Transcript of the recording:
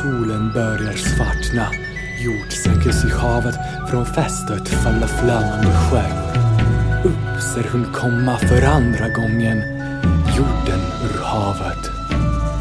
solen börjar svartna. Jord sänker sig i havet, från fästet faller flammande stjärnor. Upp ser hon komma för andra gången, jorden ur havet.